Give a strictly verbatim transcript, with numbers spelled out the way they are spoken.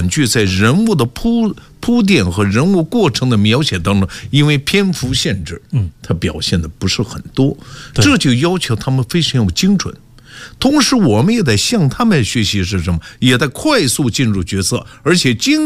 剧在人物的铺铺垫和人物过程的描写当中，因为篇幅限制，嗯，它表现的不是很多，这就要求他们非常有精准。同时，我们也得向他们学习是什么，也得快速进入角色，而且精